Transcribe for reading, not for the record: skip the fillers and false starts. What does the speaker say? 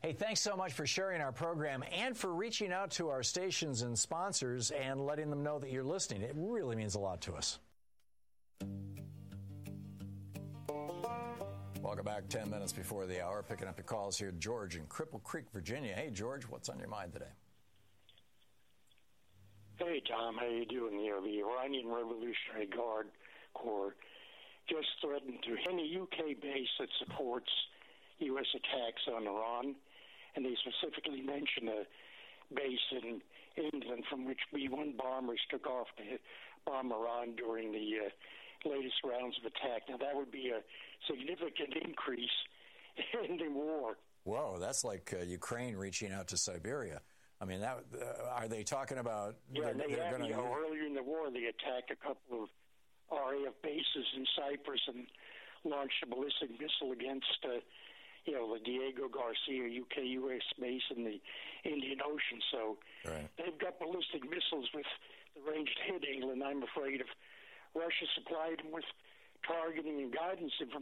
Hey, thanks so much for sharing our program and for reaching out to our stations and sponsors and letting them know that you're listening. It really means a lot to us. Welcome back. 10 minutes before the hour. Picking up your calls here. George in Cripple Creek, Virginia. Hey, George, what's on your mind today? Hey, Tom. How you doing? The Iranian Revolutionary Guard Corps just threatened to any UK base that supports U.S. attacks on Iran, and they specifically mentioned a base in England from which B-1 bombers took off to bomb Iran during the latest rounds of attack. Now, that would be a significant increase in the war. Whoa, that's like Ukraine reaching out to Siberia. I mean, are they talking about? Yeah, earlier in the war, they attacked a couple of RAF bases in Cyprus and launched a ballistic missile against, the Diego Garcia UK-US base in the Indian Ocean. So They've got ballistic missiles with the range to hit England. I'm afraid if Russia supplied them with targeting and guidance information,